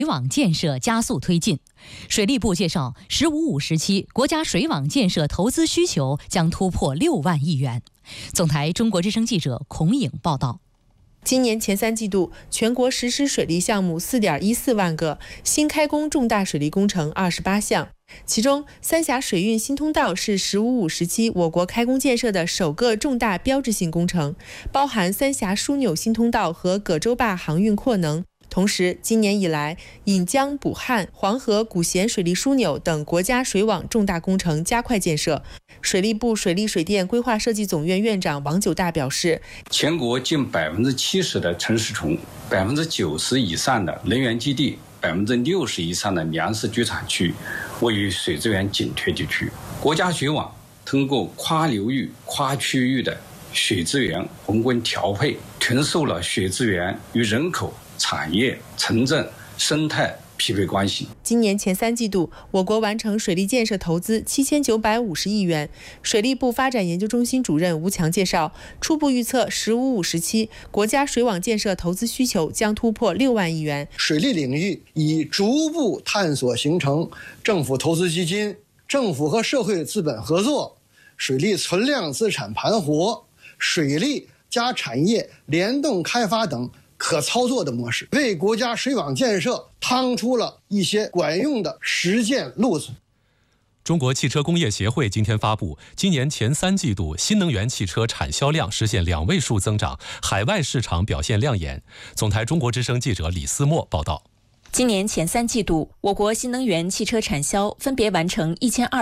水网建设加速推进。水利部介绍，“15+5”时期国家水网建设投资需求将突破6万亿元。总台中国之声记者孔颖报道。 今年前3季度，全国实施水利项目4.14万个，新开工重大水利工程28项。其中，三峡水运新通道是“15+5”时期我国开工建设的首个重大标志性工程，包含三峡枢纽新通道和葛洲坝航运扩能。同时，今年以来，引江补汉、黄河古咸水利枢纽等国家水网重大工程加快建设。水利部水利水电规划设计总院院长王九大表示， 全国近70%的城市群，90%以上的能源基地，60%以上的粮食居产区位于水资源紧缺地区。国家水网通过跨流域、跨区域的水资源宏观调配，重塑了水资源与人口、产业、城镇、生态匹配关系。 今年前3季度，我国完成水利建设投资7950亿元。水利部发展研究中心主任吴强介绍，初步预测“15+5”时期国家水网建设投资需求将突破6万亿元。 水利领域已逐步探索形成政府投资基金、政府和社会资本合作、水利存量资产盘活、水利加产业联动开发等可操作的模式，为国家水网建设趟出了一些管用的实践路子。 中国汽车工业协会今天发布，今年前3季度新能源汽车产销量实现2位数增长，海外市场表现亮眼。总台中国之声记者李思墨报道。 今年前3季度，我国新能源汽车产销分别完成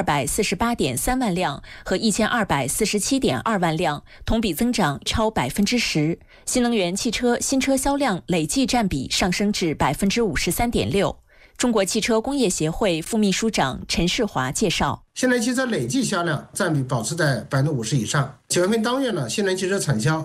1248.3万辆和1247.2万辆，同比增长超10%。新能源汽车新车销量累计占比上升至53.6%。中国汽车工业协会副秘书长陈世华介绍， 新能源汽车累计销量占比保持在50%以上。9月份当月新能源汽车产销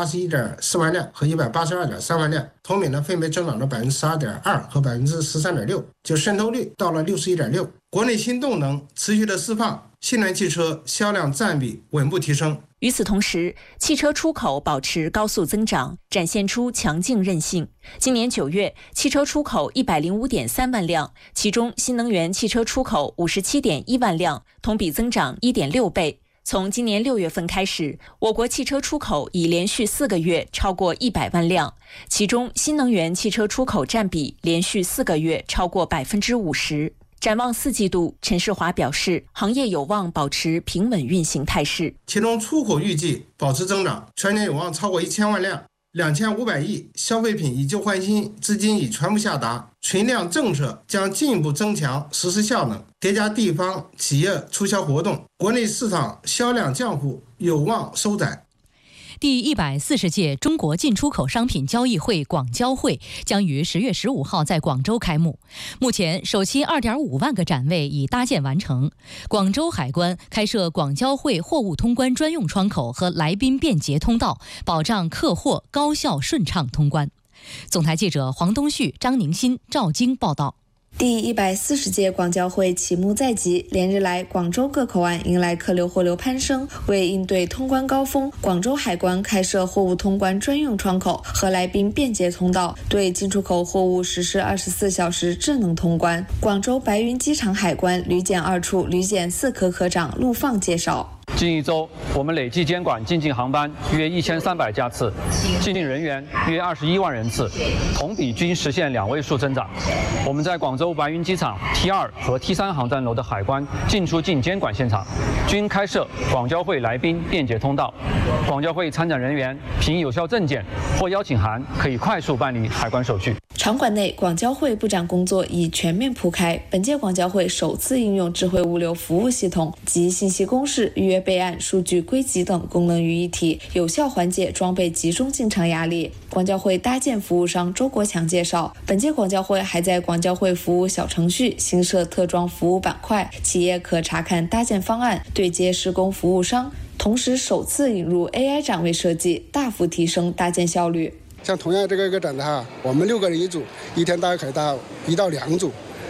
181.4万辆和182.3万辆，同比分别增长了12.2%和13.6%，就渗透率到了61.6%。国内新动能持续的释放，新能源汽车销量占比稳步提升。 与此同时，汽车出口保持高速增长，展现出强劲韧性。今年9月，汽车出口105.3万辆，其中新能源汽车出口57.1万辆，同比增长1.6倍。从今年6月份开始，我国汽车出口已连续4个月超过100万辆，其中新能源汽车出口占比连续4个月超过50%。展望4季度，陈世华表示，行业有望保持平稳运行态势。 其中出口预计保持增长，全年有望超过1000万辆，2500亿消费品以旧换新资金已全部下达，存量政策将进一步增强实施效能，叠加地方企业促销活动，国内市场销量降幅有望收窄。 第140届中国进出口商品交易会广交会将于10月15号在广州开幕。目前，首期2.5万个展位已搭建完成。广州海关开设广交会货物通关专用窗口和来宾便捷通道，保障客货高效顺畅通关。总台记者黄东旭、张宁新、赵晶报道。 第140届广交会启幕在即，连日来，广州各口岸迎来客流货流攀升。为应对通关高峰，广州海关开设货物通关专用窗口和来宾便捷通道，对进出口货物实施24小时智能通关。广州白云机场海关旅检2处旅检4科科长陆放介绍。 近1周，我们累计监管进境航班约1300架次，进境人员约21万人次，同比均实现2位数增长。我们在广州白云机场 T2 和 T3 航站楼的海关进出境监管现场，均开设广交会来宾便捷通道。广交会参展人员凭有效证件或邀请函，可以快速办理海关手续。 场馆内，广交会布展工作已全面铺开。本届广交会首次应用智慧物流服务系统及信息公示、预约备案、数据归集等功能于一体，有效缓解装备集中进场压力。广交会搭建服务商周国强介绍，本届广交会还在广交会服务小程序新设特装服务板块，企业可查看搭建方案，对接施工服务商。同时，首次引入 AI 展位设计，大幅提升搭建效率。 像同样这个一个展台我们6个人一组，一天大概可以搭1到2组，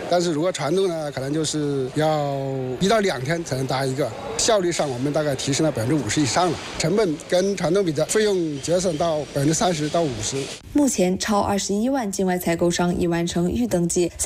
但是如果传统呢，可能就是要1到2天才能搭一个，效率上我们大概提升了50%以上了，成本跟传统比的费用节省到30%到50%。 目前超21万境外采购商已完成预登记，